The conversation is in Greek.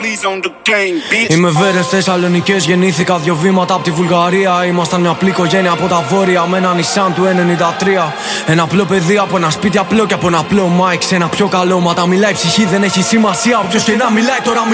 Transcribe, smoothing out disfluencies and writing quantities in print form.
Είμαι Βέρες Θεσσαλονικές, γεννήθηκα 2 βήματα από τη Βουλγαρία. Ήμασταν μια απλή οικογένεια από τα βόρεια με ένα Nissan του 93. Ένα απλό παιδί από ένα σπίτι απλό και από ένα απλό mic σε ένα πιο καλό. Μα τα μιλάει η ψυχή, δεν έχει σημασία. Όποιος και να μιλάει τώρα